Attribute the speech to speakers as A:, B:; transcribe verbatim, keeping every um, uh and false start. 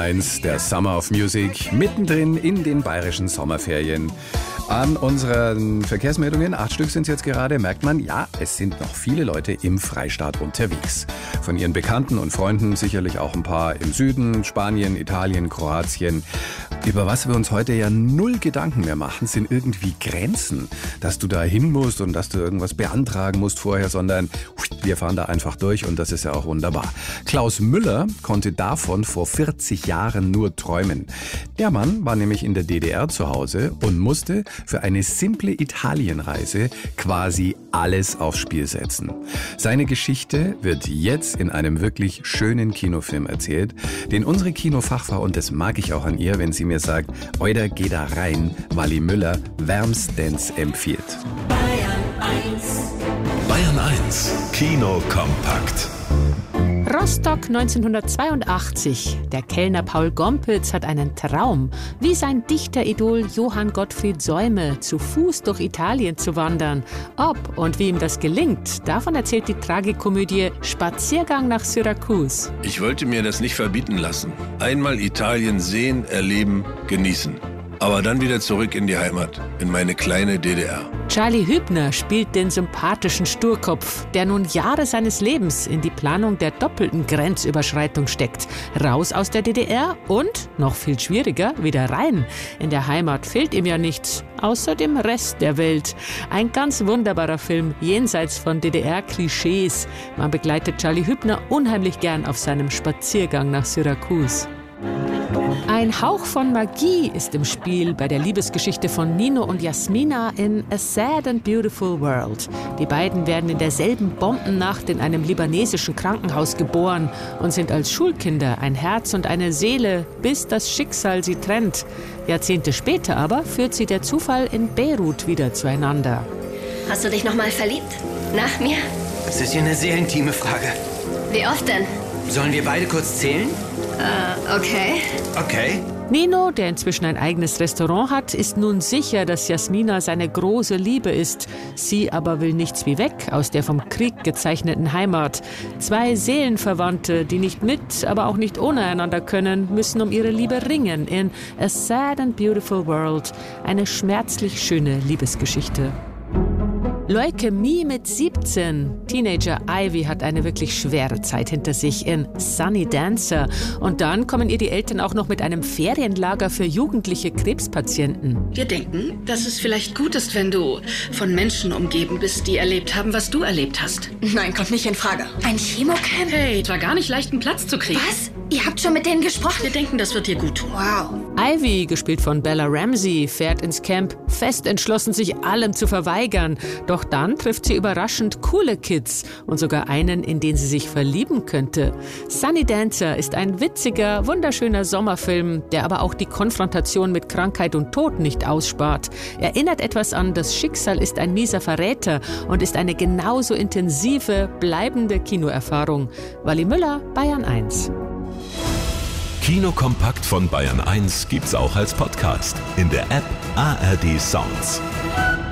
A: eins, der Summer of Music, mittendrin in den bayerischen Sommerferien. An unseren Verkehrsmeldungen, acht Stück sind es jetzt gerade, merkt man, ja, es sind noch viele Leute im Freistaat unterwegs. Von ihren Bekannten und Freunden sicherlich auch ein paar im Süden, Spanien, Italien, Kroatien. Über was wir uns heute ja null Gedanken mehr machen, sind irgendwie Grenzen, dass du da hin musst und dass du irgendwas beantragen musst vorher, sondern wir fahren da einfach durch und das ist ja auch wunderbar. Klaus Müller konnte davon vor vierzig Jahren nur träumen. Der Mann war nämlich in der D D R zu Hause und musste für eine simple Italienreise quasi alles aufs Spiel setzen. Seine Geschichte wird jetzt in einem wirklich schönen Kinofilm erzählt, den unsere Kinofachfrau, und das mag ich auch an ihr, wenn sie mir sagt, Oida, geh da rein, Wally Müller wärmstens empfiehlt.
B: Bayern eins.
C: Bayern eins, Kino kompakt.
D: Rostock neunzehnhundertzweiundachtzig. Der Kellner Paul Gompitz hat einen Traum, wie sein Dichteridol Johann Gottfried Säume zu Fuß durch Italien zu wandern. Ob und wie ihm das gelingt, davon erzählt die Tragikomödie Spaziergang nach Syrakus.
E: Ich wollte mir das nicht verbieten lassen. Einmal Italien sehen, erleben, genießen. Aber dann wieder zurück in die Heimat, in meine kleine D D R.
D: Charlie Hübner spielt den sympathischen Sturkopf, der nun Jahre seines Lebens in die Planung der doppelten Grenzüberschreitung steckt. Raus aus der D D R und, noch viel schwieriger, wieder rein. In der Heimat fehlt ihm ja nichts, außer dem Rest der Welt. Ein ganz wunderbarer Film, jenseits von D D R-Klischees. Man begleitet Charlie Hübner unheimlich gern auf seinem Spaziergang nach Syrakus. Ein Hauch von Magie ist im Spiel bei der Liebesgeschichte von Nino und Jasmina in A Sad and Beautiful World. Die beiden werden in derselben Bombennacht in einem libanesischen Krankenhaus geboren und sind als Schulkinder ein Herz und eine Seele, bis das Schicksal sie trennt. Jahrzehnte später aber führt sie der Zufall in Beirut wieder zueinander.
F: Hast du dich noch mal verliebt? Nach mir?
G: Das ist ja eine sehr intime Frage.
F: Wie oft denn?
G: Sollen wir beide kurz zählen?
F: Äh, okay.
G: Okay.
D: Nino, der inzwischen ein eigenes Restaurant hat, ist nun sicher, dass Jasmina seine große Liebe ist. Sie aber will nichts wie weg aus der vom Krieg gezeichneten Heimat. Zwei Seelenverwandte, die nicht mit, aber auch nicht ohne einander können, müssen um ihre Liebe ringen in A Sad and Beautiful World. Eine schmerzlich schöne Liebesgeschichte. Leukämie mit siebzehn. Teenager Ivy hat eine wirklich schwere Zeit hinter sich in Sunny Dancer. Und dann kommen ihr die Eltern auch noch mit einem Ferienlager für jugendliche Krebspatienten.
H: Wir denken, dass es vielleicht gut ist, wenn du von Menschen umgeben bist, die erlebt haben, was du erlebt hast.
B: Nein, kommt nicht in Frage.
F: Ein Chemocamp?
H: Hey, es war gar nicht leicht, einen Platz zu kriegen.
F: Was? Ihr habt schon mit denen gesprochen?
H: Wir denken, das wird dir gut tun.
B: Wow.
D: Ivy, gespielt von Bella Ramsey, fährt ins Camp, fest entschlossen, sich allem zu verweigern. Doch dann trifft sie überraschend coole Kids und sogar einen, in den sie sich verlieben könnte. Sunny Dancer ist ein witziger, wunderschöner Sommerfilm, der aber auch die Konfrontation mit Krankheit und Tod nicht ausspart. Erinnert etwas an Das Schicksal ist ein mieser Verräter und ist eine genauso intensive, bleibende Kinoerfahrung. Wally Müller, Bayern eins.
C: Kino kompakt von Bayern eins gibt's auch als Podcast in der App A R D Sounds.